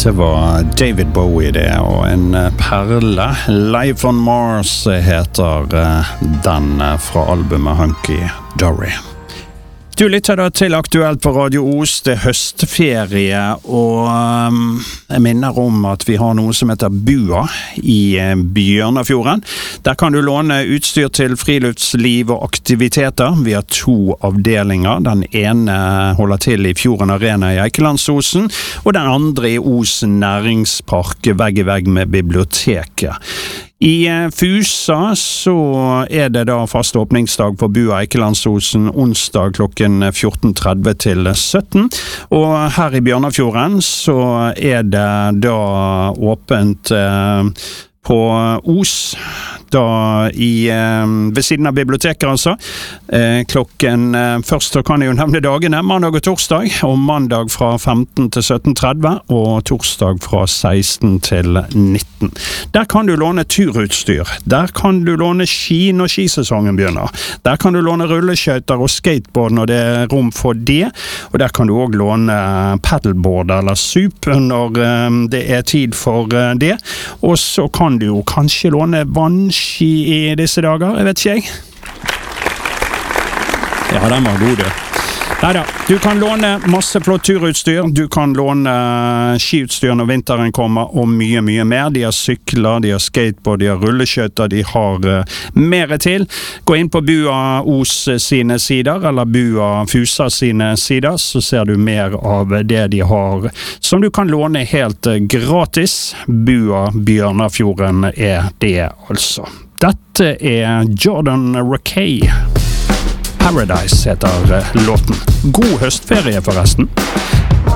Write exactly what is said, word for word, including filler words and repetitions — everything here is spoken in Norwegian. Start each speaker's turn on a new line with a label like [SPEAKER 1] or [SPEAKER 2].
[SPEAKER 1] Det var David Bowie det, og en perle. Life on Mars heter den fra albumet Hunky Dory. Du lytter da til Aktuelt på Radio Os, det er høstferie, og um, jeg minner om at vi har noe som heter Bua i uh, Bjørnafjorden. Der kan du låne utstyr til friluftsliv og aktiviteter. Vi har to avdelinger. Den ene holder til i Fjorden Arena i Eikelandsosen, og den andre i Os næringspark, vegg i vegg med biblioteket. I Fusa så er det da fast åpningsdag for Bua Eikelandsosen onsdag klokken fjorten tretti til sytten, og her i Bjørnafjorden så er det da åpent eh, på Os, da i, eh, ved siden av biblioteket altså, eh, klokken, eh, først så kan jeg jo nevne dagene, mandag og torsdag, og mandag fra femten til sytten tretti, og torsdag fra seksten til nitten. Der kan du låne turutstyr, der kan du låne ski når skisesongen begynner, der kan du låne rulleskøyter og skateboard når det er rom for det, og der kan du også låne paddleboard eller sup når eh, det er tid for eh, det, og så kan du jo kanskje låne vannski i disse dager, jeg vet ikke jeg. Ja, den var god, du. Neida, du kan låne masse flott turutstyr, du kan låne skiutstyr når vinteren kommer, og mye, mye mer. De har sykler, de har skateboard, de har rulleskøyter, de har uh, mer til. Gå inn på Bua Os sine sider, eller Bua Fusa sine sider, så ser du mer av det de har, som du kan låne helt uh, gratis. Bua Bjørnafjorden er det altså. Dette er Jordan Rakei. Paradise heter låten. God høstferie forresten.